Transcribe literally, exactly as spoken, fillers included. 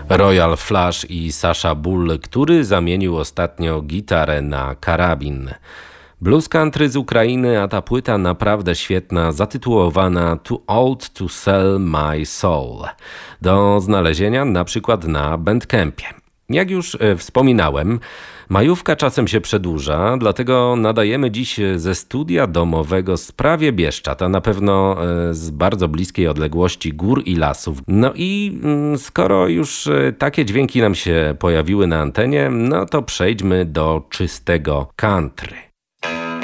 Royal Flush i Sasha Bull, który zamienił ostatnio gitarę na karabin. Blues country z Ukrainy, a ta płyta naprawdę świetna, zatytułowana Too Old to Sell My Soul. Do znalezienia na przykład na Bandcampie. Jak już wspominałem, majówka czasem się przedłuża, dlatego nadajemy dziś ze studia domowego z prawie Bieszczad, a na pewno z bardzo bliskiej odległości gór i lasów. No i skoro już takie dźwięki nam się pojawiły na antenie, no to przejdźmy do czystego country.